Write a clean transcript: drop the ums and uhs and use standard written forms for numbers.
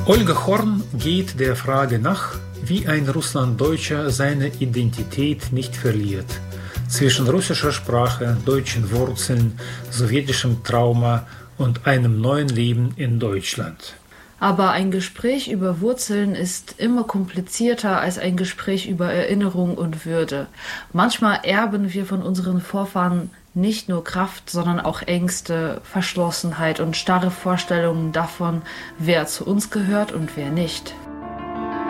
Olga Horn geht der Frage nach, wie ein Russlanddeutscher seine Identität nicht verliert. Zwischen russischer Sprache, deutschen Wurzeln, sowjetischem Trauma und einem neuen Leben in Deutschland. Aber ein Gespräch über Wurzeln ist immer komplizierter als ein Gespräch über Erinnerung und Würde. Manchmal erben wir von unseren Vorfahren nicht nur Kraft, sondern auch Ängste, Verschlossenheit und starre Vorstellungen davon, wer zu uns gehört und wer nicht.